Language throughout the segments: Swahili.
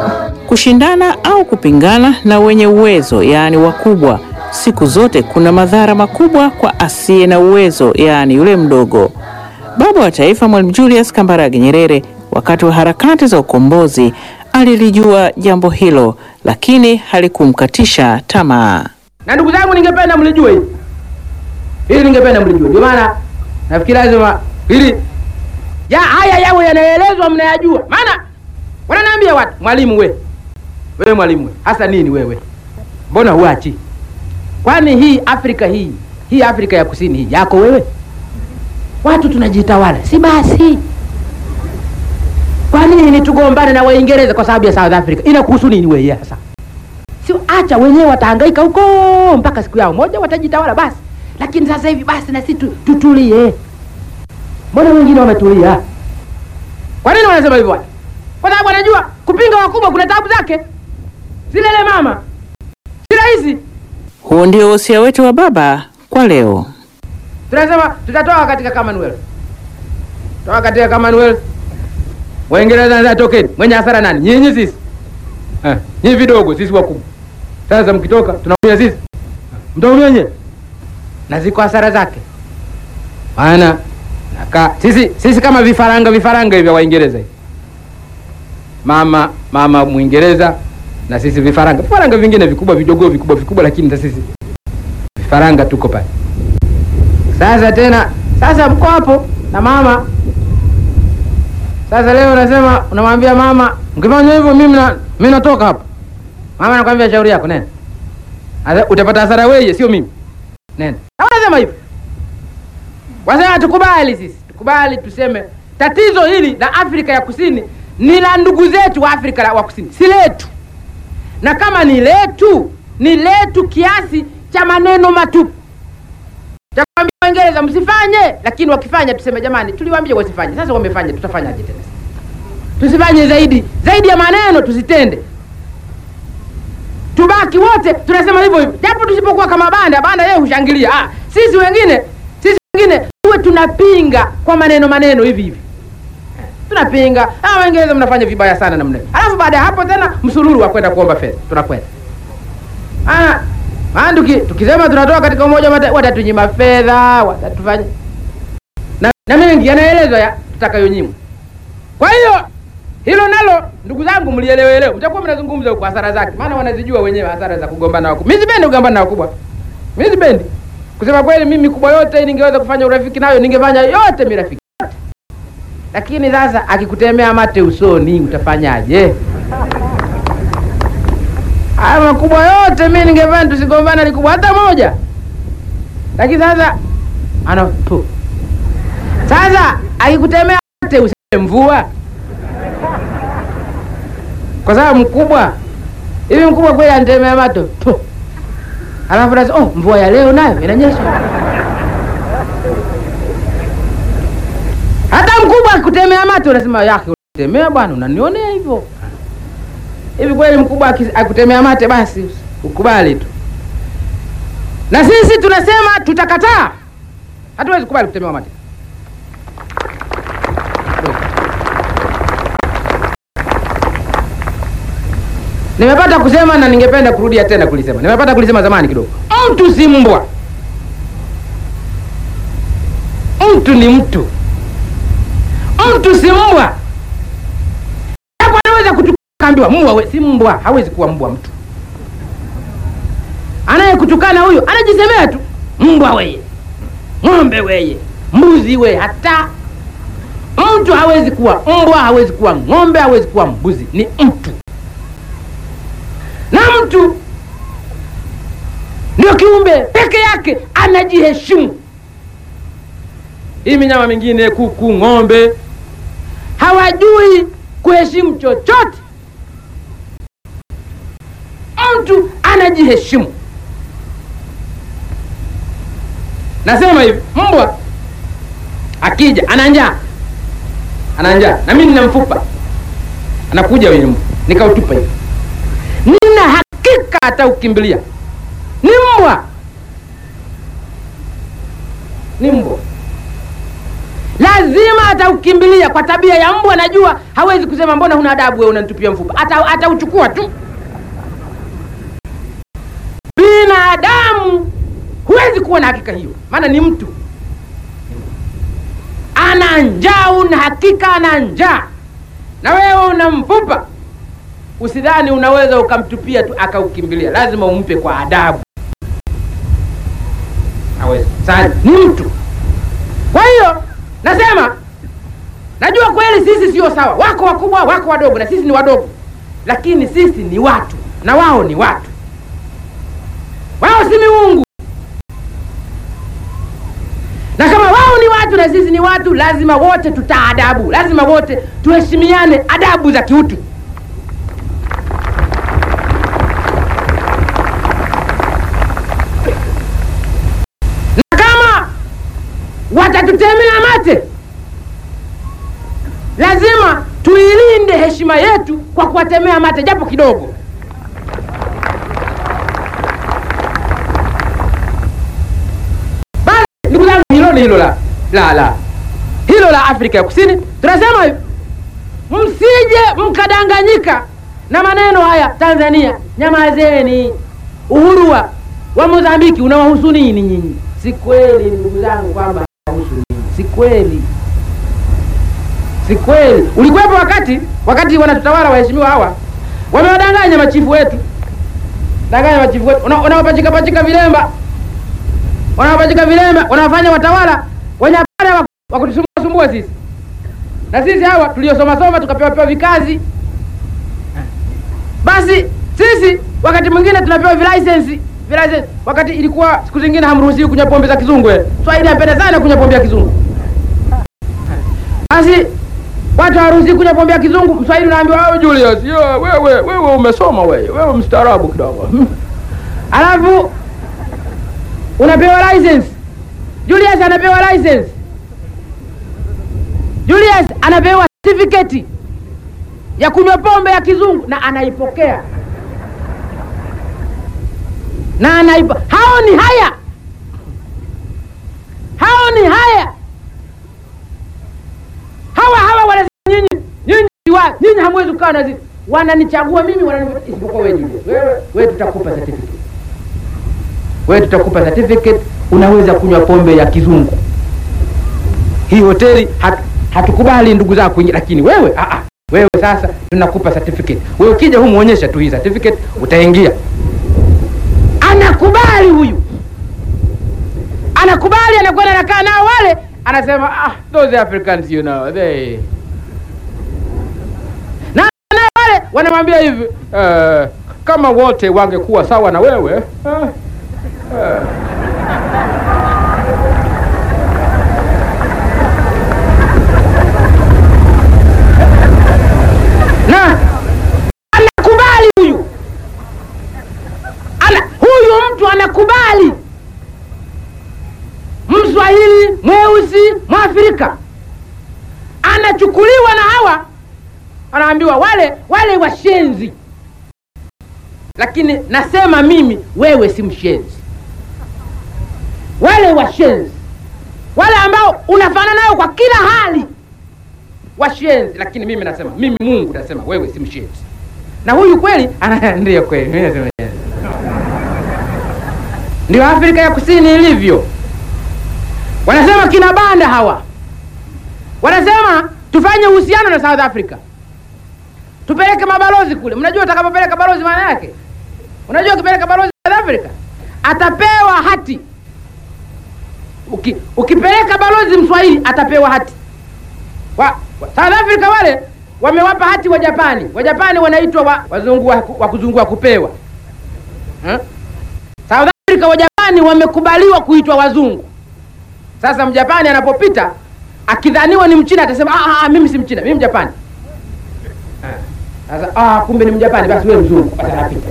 Kushindana au kupingana na wenye uwezo, yaani wakubwa, siku zote kuna madhara makubwa kwa asiye na uwezo, yaani yule mdogo. Baba wa Taifa Mwalimu Julius Kambarage Nyerere, wakati wa harakati za ukombozi, alilijua jambo hilo, lakini halikumkatisha tamaa. Na ndugu zangu, ningependa mlijue hili. Hili ningependa mlijue. Ndio maana nafikiri lazima hili haya yawe yanaelezwa mnayajua. Maana wananiambia watu, mwalimu wewe mwalimu hasa nini wewe? Mbona huachi? Kwani hii Afrika hii Afrika ya Kusini hii yako wewe? Watu tunajitawala. Si basi. Kwa nini tugombane na Waingereza kwa sababu ya South Africa? Inakuhusu nini wewe sasa? Sio, acha wenyewe watahangaika huko mpaka siku yao moja watajitawala basi. Lakini sasa hivi basi na sisi tutulie. Mbona wengine wametulia? Kwa nini wanasema hivyo watu? Kwa sababu wanajua kupinga wakubwa kuna taabu zake. Zilele mama. Si rahisi. Huo ndio wosia wetu wa baba kwa leo. Tunasema tutatoa katika Commonwealth. Toa katika Commonwealth. Waingereza ndio tokeni. Mwenye hasara nani? Nyinyi sisi. Nyinyi vidogo, sisi wakubwa. Sasa mkitoka tunaumia sisi. Mtaumia nyenye. Na ziko hasara zake. Maana sisi kama vifaranga hivi Waingereza hivi. Mama Muingereza na sisi vifaranga vingine vikubwa vidogo lakini na sisi vifaranga tuko pale. Sasa mko hapo na mama. Sasa leo unasema unamwambia mama, mkifanya hivyo mimi natoka hapa. Mama anakuambia shauri yako nenda. Utapata hasara wewe sio mimi. Nenda. Unasema hivyo. Wasema tukubali sisi. Tukubali tuseme tatizo hili la Afrika ya Kusini ni la ndugu zetu wa Afrika ya Kusini, si letu. Na kama ni letu kiasi cha maneno matupu. Takwambia Waingereza msifanye, lakini wakifanya tuseme jamani tuliwaambia wasifanye. Sasa wamefanya, tutafanyaje tena? Tusifanye zaidi ya maneno, tusitende. Tubaki wote tunasema hivyo. Japo tusipokuwa kama banda yeye hushangilia. Sisi wengine tuwe tunapinga kwa maneno hivi. Tunapinga. Waingereza mnafanya vibaya sana namna hiyo. Alafu baada ya hapo tena msururu wa kwenda kuomba fedha. Tunakwenda. Tukisema tunatoa katika Umoja wa Mataifa watatunyima fedha, watatufanya. Na mengi yanaelezwa tutakayonyimwa. Kwa hiyo hilo nalo ndugu zangu mlielewe. Mtakuwa mnazungumza huko hasara zake. Maana wanazijua wenyewe hasara za kugombana na wakubwa. Mimi sipendi kugombana na wakubwa. Mimi sipendi. Kusema kweli mimi kubwa yote ningeweza kufanya urafiki nayo, ningefanya yote mirafiki. Lakini sasa akikutemea mate usoni utafanyaje? Haya makubwa yote mimi ningefanya tusigombana likubwa hata moja. Lakini sasa sasa akikutemea mate useme mvua. Kwa sababu mkubwa kweli anitemea mate. Alafu sasa mvua ya leo nayo inanyesha. Hata mkubwa akutemea mate unasema yake unatemea bwana, unanionea hivyo. Hivi kweli mkubwa akutemea mate basi ukubali tu. Na sisi tunasema tutakataa. Hatuwezi kubali kutemewa mate. Nimepata kusema na ningependa kurudia tena kulisema. Nimepata kulisema zamani kidogo. Mtu si mbwa. Mtu ni mtu. Mtu si mbwa. Hapo anaweza kutukambiwa mbwa si mbwa, hawezi kuwa mbwa mtu. Anayekutukana huyo anajisemea tu mbwa wewe. Ng'ombe wewe. Mbuzi wewe. Hata mtu hawezi kuwa mbwa, hawezi kuwa ng'ombe, hawezi kuwa mbuzi, ni mtu. Na mtu ndio kiumbe peke yake anajiheshimu. Hii minyama mingine kuku, ng'ombe hawajui kuheshimu chochote. Mtu anajiheshimu. Nasema hivi, mbwa akija ana njaa. Na mimi nina mfupa. Anakuja yule mbwa, nikautupa hivi. Nina hakika hata ukimbilia. Ni mbwa. lazima ataukimbilia. Kwa tabia ya mbwa najua hawezi kusema mbona huna adabu wewe unanitupia mfupa, atauchukua tu. Binadamu huwezi kuwa na hakika hiyo, maana ni mtu ana njaa, una hakika ana njaa, na wewe una mfupa. Usidhani unaweza ukamtupia tu akaukimbilia, lazima umpe kwa adabu. Hawezi. Sasa ni mtu. Kwa hiyo nasema, najua kweli sisi sio sawa, wako wakubwa wako wadogo na sisi ni wadogo, lakini sisi ni watu na wao ni watu. Wao si miungu, na kama wao ni watu na sisi ni watu, lazima wote tutaadabu, lazima wote tuheshimiane adabu za kiutu. Na kama watatutemea mate, lazima tuilinde heshima yetu kwa kuwatemea mate japo kidogo. Hilo hilo la Afrika ya Kusini tunasema hivi, msije mkadanganyika na maneno haya. Tanzania nyamazeni, uhuru wa Mozambiki unawahusu nini nyinyi? Si kweli ndugu zangu kwamba unawahusu nini, si kweli, si kweli. Ulikuwepo wakati wanatutawala waheshimiwa hawa, wamewadanganya machifu wetu, unawapachika vilemba, wanawafanya watawala wanyapara wa kutusumbua sisi. Na sisi hawa tuliosoma tukapewa vikazi, basi sisi wakati mwingine tunapewa license. Wakati ilikuwa siku zingine hamruhusiwi kunywa pombe za kizungu. Swahili anapenda sana kunywa pombe ya kizungu. Basi watu hawaruhusiwi kunywa pombe ya kizungu. Mswahili anaambiwa, wewe Julius, wewe umesoma, wewe mstaarabu kidogo. Alafu unapewa license. Julius anapewa license. Julius anapewa certificate ya kunywa pombe ya kizungu na anaipokea. Hao ni haya. Hawa wanasema nyinyi hamwezi kukaa na sisi. Wananichagua mimi, isipokuwa wewe Julius. Wewe tutakupa certificate. Unaweza kunywa pombe ya kizungu. Hii hoteli hatukubali ndugu zako kuingia, lakini wewe sasa tunakupa certificate. Wewe ukija humu muonyesha tu hii certificate utaingia. Anakubali huyu. Anakubali, anakwenda anakaa nao wale, anasema those Africans they. Na wale wanamwambia hivi, kama wote wangekuwa sawa na wewe, na anakubali huyu. Huyu mtu anakubali. Mswahili, mweusi, Mwafrika anachukuliwa na hawa, anaambiwa wale washenzi. Lakini nasema mimi, wewe si mshenzi. Wale washenzi, wale ambao unafanana nao kwa kila hali, washenzi. Lakini mimi nasema, mimi Mungu nasema wewe si mshenzi. Na huyu kweli ndio kweli, mimi nasema ndio Afrika ya Kusini ilivyo. Wanasema kina Banda hawa, wanasema tufanye uhusiano na South Africa, tupeleke mabalozi kule. Mnajua utakapopeleka balozi maana yake? Unajua ukipeleka balozi South Africa atapewa hati. Ukipeleka balozi Mswahili atapewa hati. South Africa wale wamewapa hati wa Japani. Wa Japani wanaitwa wazungu wa kuzungua kupewa. South Africa wa Japani wamekubaliwa kuitwa wazungu. Sasa Mjapani anapopita akidhaniwa ni Mchina atasema mimi si Mchina, mimi Mjapani. Sasa kumbe ni Mjapani, basi wewe mzungu, atanapita.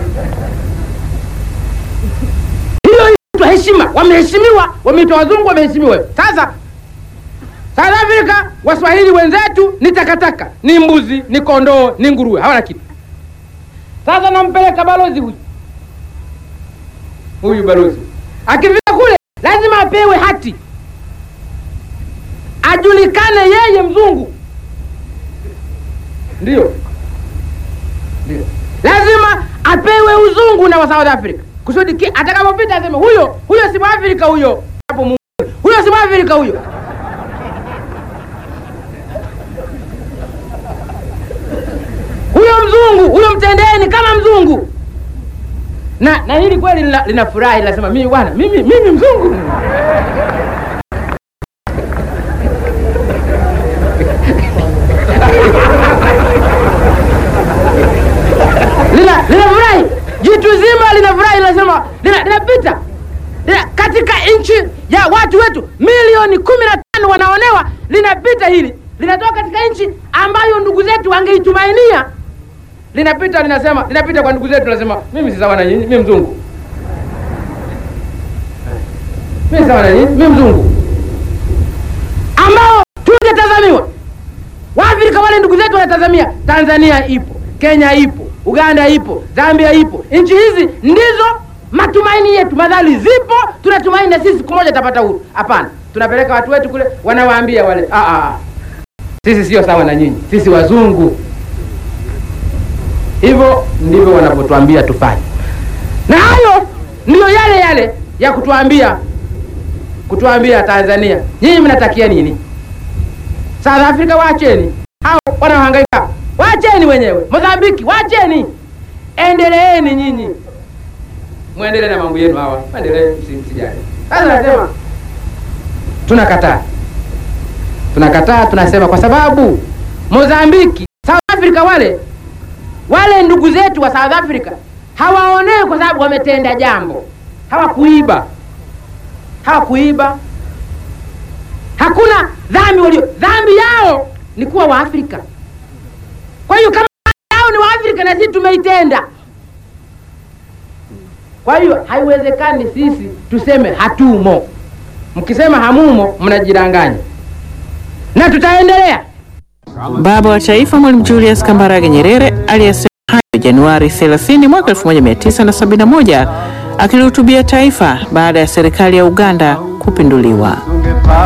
Hiyo inaitwa heshima. Wameheshimiwa, wameitwa wazungu, wameheshimiwa. Sasa South Africa Waswahili wenzetu ni takataka, ni mbuzi, ni kondoo, ni nguruwe, hawana kitu. Sasa nampeleka balozi huyu balozi akifika kule lazima apewe hati. ajulikane yeye mzungu. Ndio lazima apewe uzungu na wa South Africa kusudi atakapopita aseme huyo si Mwafrika huyo. Hapo huyo si Mwafrika huyo. Huyo mzungu, huyo mtendeni kama mzungu. Na hili kweli linafurahi, linasema mimi bwana, mimi mzungu. Linafurahi, jitu zima linafurahi, linasema linapita. Katika nchi ya watu wetu milioni 15 wanaonewa, linapita hili. Linatoka katika nchi ambayo ndugu zetu wangeitumainia. Linapita, linasema, linapita kwa ndugu zetu, linasema mimi si sawa na nyinyi, mimi mzungu. Mimi sawa na nyinyi, mimi mzungu. Ambao tungetazamiwa. Waafrika wale ndugu zetu wanatazamia Tanzania ipo, Kenya ipo, Uganda ipo, Zambia ipo. Nchi hizi ndizo matumaini yetu. Madhali zipo, tunatumaini na sisi siku moja tutapata uhuru. Hapana, tunapeleka watu wetu kule, wanawaambia wale, sisi sio sawa na nyinyi, sisi wazungu. Hivyo ndivyo wanapotuambia tufanye. Na hayo ndio yale ya kutuambia Tanzania, nyinyi mnatakia nini? South Africa waacheni. Hao wanahangaika, waacheni wenyewe. Mozambiki waacheni. Endeleeni nyinyi. Muendelee na mambo yenu hawa. Endelee, msijali. Sasa nasema tunakataa, tunasema kwa sababu Mozambiki, South Africa wale ndugu zetu wa South Africa hawaonei kwa sababu wametenda jambo. Hawakuiba. Hakuna dhambi yao ni kuwa Waafrika. Kwa hiyo kama yao ni Waafrika na sisi tumeitenda. Kwa hiyo haiwezekani sisi tuseme hatumo. Mkisema hamumo mnajidanganya. Na tutaendelea. Baba wa Taifa Mwalimu Julius Kambarage Nyerere aliyesema hayo Januari 30 mwaka 1971 akilihutubia taifa baada ya serikali ya Uganda kupinduliwa.